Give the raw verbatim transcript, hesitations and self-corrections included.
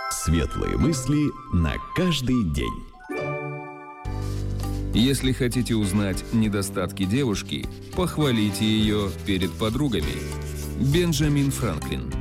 Светлые мысли на каждый день. Если хотите узнать недостатки девушки, похвалите ее перед подругами. Бенджамин Франклин.